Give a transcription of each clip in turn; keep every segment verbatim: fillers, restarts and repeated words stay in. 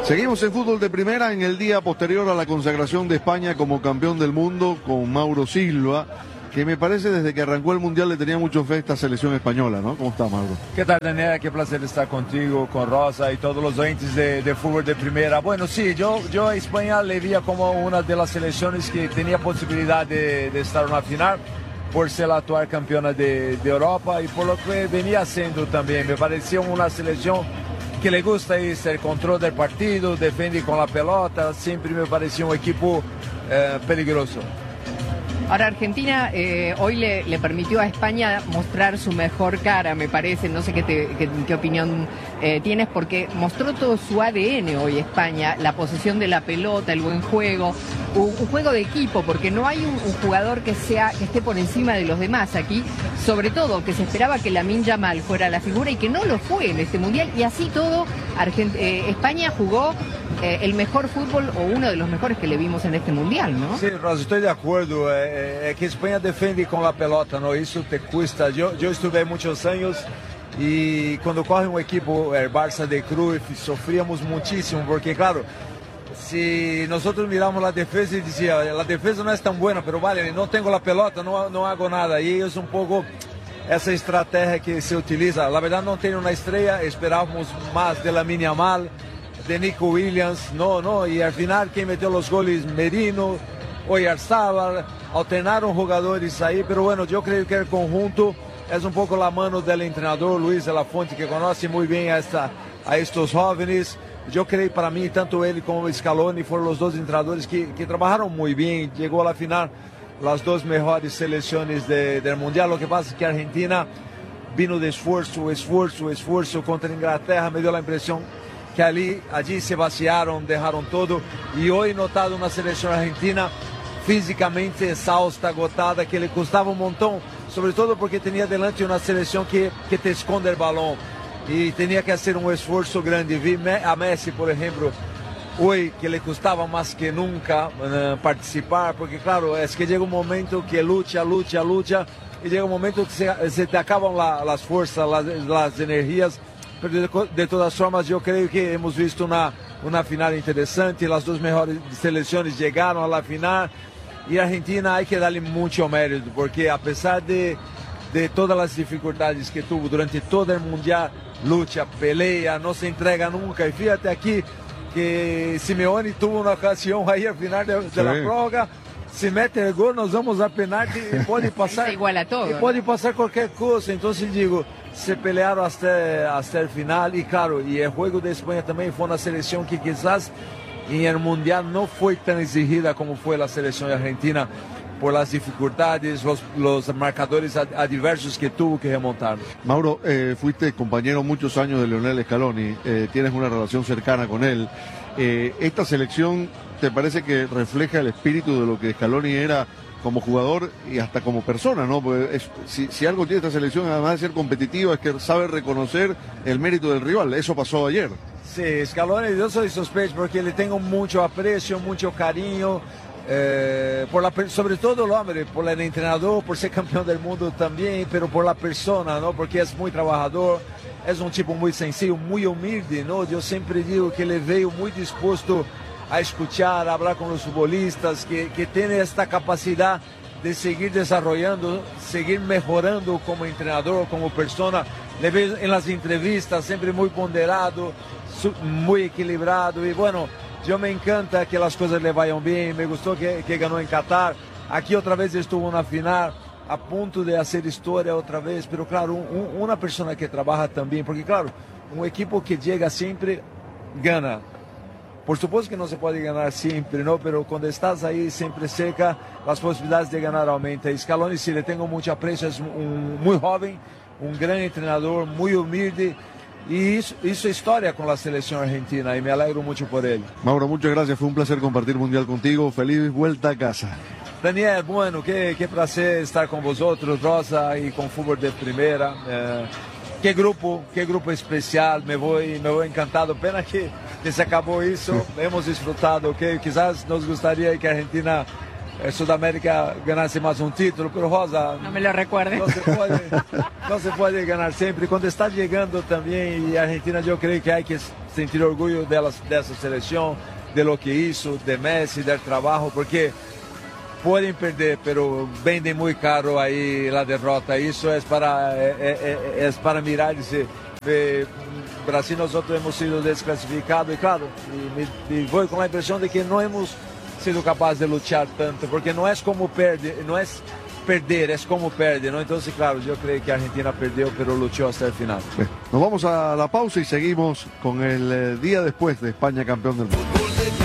Seguimos en fútbol de primera en el día posterior a la consagración de España como campeón del mundo con Mauro Silva, que me parece desde que arrancó el Mundial le tenía mucho fe a esta selección española, ¿no? ¿Cómo está, Mauro? ¿Qué tal, Daniel? Qué placer estar contigo, con Rosa y todos los oyentes de, de fútbol de primera. Bueno, sí, yo, yo a España le veía como una de las selecciones que tenía posibilidad de, de estar en una final por ser la actual campeona de, de Europa y por lo que venía haciendo también. Me parecía una selección que le gusta eso, el control del partido, defiende con la pelota, siempre me pareció un equipo eh, peligroso. Ahora Argentina eh, hoy le, le permitió a España mostrar su mejor cara, me parece, no sé qué, te, qué, qué opinión eh, tienes, porque mostró todo su A D N hoy España, la posesión de la pelota, el buen juego, un, un juego de equipo, porque no hay un, un jugador que sea que esté por encima de los demás aquí, sobre todo que se esperaba que Lamine Yamal fuera la figura y que no lo fue en este Mundial, y así todo Argent eh, España jugó eh, el mejor fútbol o uno de los mejores que le vimos en este Mundial, ¿no? Sí, Rosa, estoy de acuerdo. É, é que Espanha defende com a pelota, não? Isso te custa. Eu, eu estudei muitos anos e quando corre um equipo, el Barça de Cruyff, sofríamos muitíssimo, porque claro, se nós miramos a defesa e dizia, a defesa não é tão boa, mas vale, não tenho a pelota, não, não hago nada. E é um pouco essa estratégia que se utiliza. Na verdade, não tenho na estreia, esperávamos mais de Lamine Yamal, de Nico Williams, não, não. E ao final, quem meteu os goles, Merino, Oyarzabal, alternaron jugadores ahí, pero bueno, yo creo que el conjunto es un poco la mano del entrenador Luis de la Fuente, que conoce muy bien a, esta, a estos jóvenes. Yo creo para mí, tanto él como Scaloni fueron los dos entrenadores que, que trabajaron muy bien. Llegó a la final las dos mejores selecciones de, del Mundial. Lo que pasa es que Argentina vino de esfuerzo, esfuerzo, esfuerzo contra Inglaterra. Me dio la impresión que allí, allí se vaciaron, dejaron todo. Y hoy he notado una selección argentina fisicamente exausta, agotada, que le costaba un montón, sobre todo porque tenía delante una selección que, que te esconde el balón y tenía que hacer un esfuerzo grande. Vi a Messi, por ejemplo, hoy que le costaba más que nunca uh, participar, porque claro, es que llega un momento que lucha, lucha, lucha, y llega un momento que se, se te acaban la, las fuerzas, las, las energías, pero de, de todas formas yo creo que hemos visto una, una final interesante, las dos mejores selecciones llegaron a la final. Y Argentina hay que darle mucho mérito, porque a pesar de, de todas las dificultades que tuvo durante todo el Mundial, lucha, pelea, no se entrega nunca. Y fíjate aquí que Simeone tuvo una ocasión ahí al final de, de sí. la prórroga, se mete el gol, nos vamos a penalti y puede pasar, igual a todo, y puede pasar cualquier cosa. Entonces digo, se pelearon hasta, hasta el final y claro, y el juego de España también fue una selección que quizás en el Mundial no fue tan exigida como fue la selección argentina por las dificultades, los, los marcadores adversos que tuvo que remontar. Mauro, eh, fuiste compañero muchos años de Lionel Scaloni, eh, tienes una relación cercana con él. Eh, ¿Esta selección te parece que refleja el espíritu de lo que Scaloni era como jugador y hasta como persona, ¿no? Porque es, si, si algo tiene esta selección, además de ser competitiva, es que sabe reconocer el mérito del rival. Eso pasó ayer. Sí, Scaloni, yo soy sospechoso porque le tengo mucho aprecio, mucho cariño, eh, por la, sobre todo el hombre, por el entrenador, por ser campeón del mundo también, pero por la persona, ¿no? Porque es muy trabajador, es un tipo muy sencillo, muy humilde, ¿no? Yo siempre digo que le veo muy dispuesto a escuchar, a hablar con los futbolistas, que, que tiene esta capacidad de seguir desarrollando, seguir mejorando como entrenador, como persona. Le veo en las entrevistas siempre muy ponderado, muy equilibrado y bueno, yo me encanta que las cosas le vayan bien. Me gustó que, que ganó en Qatar, aquí otra vez estuvo en una final a punto de hacer historia otra vez, pero claro, un, una persona que trabaja también, porque claro, un equipo que llega siempre gana. Por supuesto que no se puede ganar siempre, ¿no? Pero cuando estás ahí siempre cerca, las posibilidades de ganar aumentan. Scaloni sí le tengo mucho aprecio, es un, muy joven, un gran entrenador, muy humilde. Y hizo, hizo historia con la selección argentina y me alegro mucho por él. Mauro, muchas gracias, fue un placer compartir Mundial contigo, feliz vuelta a casa. Daniel, bueno, qué, qué placer estar con vosotros, Rosa, y con Fútbol de Primera. Eh, qué grupo, qué grupo especial, me voy, me voy encantado. Pena que, que se acabó eso, hemos disfrutado, okay? Quizás nos gustaría que Argentina, eh, Sudamérica ganase más un título, pero Rosa... No me lo recuerde. No se puede, no se puede ganar siempre. Cuando está llegando también y Argentina, yo creo que hay que sentir orgulho delas, dessa seleção, de lo que hizo, de Messi, del trabalho, porque podem perder, pero vendem muito caro aí a derrota. Isso é para, é, é, é para mirar e dizer, eh, Brasil, nós outros hemos sido desclassificados, e claro, e, e vou com a impressão de que não hemos sido capazes de lutar tanto, porque não é como perde, não é perder, é como perde, ¿no? Entonces, claro, yo creo que Argentina perdió, pero luchó hasta el final. Bien, nos vamos a la pausa y seguimos con el eh, día después de España campeón del mundo.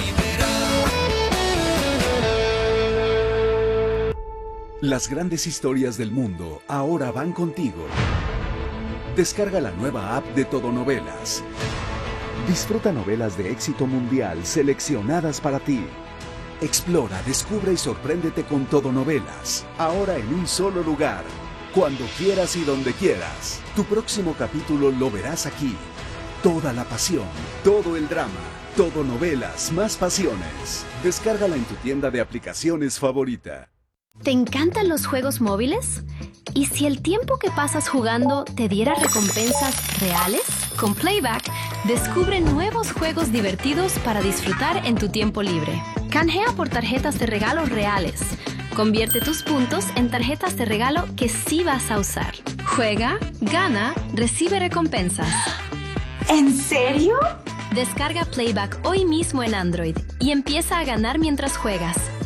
Las grandes historias del mundo ahora van contigo. Descarga la nueva app de Todonovelas. Disfruta novelas de éxito mundial seleccionadas para ti. Explora, descubre y sorpréndete con Todonovelas. Ahora en un solo lugar. Cuando quieras y donde quieras. Tu próximo capítulo lo verás aquí. Toda la pasión, todo el drama. Todonovelas, más pasiones. Descárgala en tu tienda de aplicaciones favorita. ¿Te encantan los juegos móviles? ¿Y si el tiempo que pasas jugando te diera recompensas reales? Con Playback, descubre nuevos juegos divertidos para disfrutar en tu tiempo libre. Canjea por tarjetas de regalo reales. Convierte tus puntos en tarjetas de regalo que sí vas a usar. Juega, gana, recibe recompensas. ¿En serio? Descarga Playback hoy mismo en Android y empieza a ganar mientras juegas.